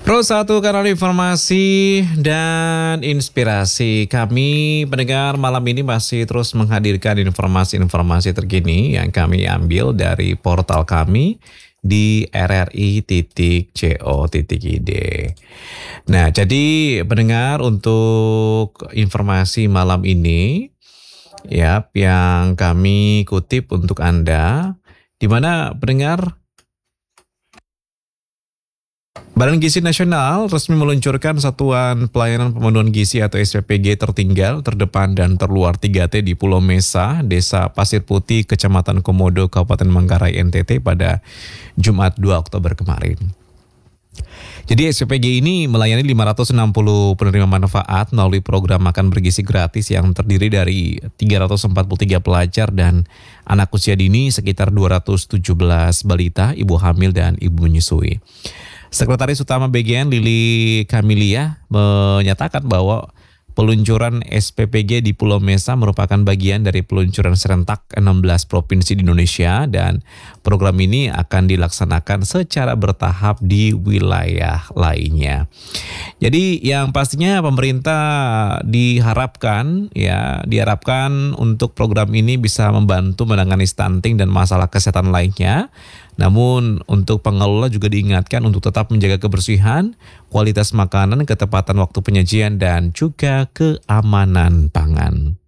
Pro satu kanal informasi dan inspirasi. Kami pendengar malam ini masih terus menghadirkan informasi-informasi terkini yang kami ambil dari portal kami di rri.co.id. Nah, jadi pendengar untuk informasi malam ini ya yang kami kutip untuk Anda, di mana pendengar Badan Gizi Nasional resmi meluncurkan Satuan Pelayanan Pemenuhan Gizi atau SPPG tertinggal, terdepan, dan terluar 3T di Pulau Mesa, Desa Pasir Putih, Kecamatan Komodo, Kabupaten Manggarai, NTT pada Jumat 2 Oktober kemarin. Jadi SPPG ini melayani 560 penerima manfaat melalui program makan bergizi gratis yang terdiri dari 343 pelajar dan anak usia dini sekitar 217 balita, ibu hamil, dan ibu menyusui. Sekretaris Utama BGN Lili Kamilia menyatakan bahwa peluncuran SPPG di Pulau Mesa merupakan bagian dari peluncuran serentak 16 provinsi di Indonesia dan program ini akan dilaksanakan secara bertahap di wilayah lainnya. Jadi yang pastinya pemerintah diharapkan untuk program ini bisa membantu menangani stunting dan masalah kesehatan lainnya. Namun untuk pengelola juga diingatkan untuk tetap menjaga kebersihan, kualitas makanan, ketepatan waktu penyajian, dan juga keamanan pangan.